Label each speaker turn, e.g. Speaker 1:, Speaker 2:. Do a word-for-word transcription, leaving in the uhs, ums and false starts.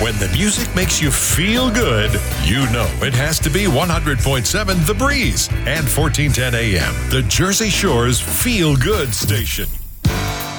Speaker 1: When the music makes you feel good, you know it has to be one hundred point seven The Breeze and fourteen ten A M, the Jersey Shore's feel-good station.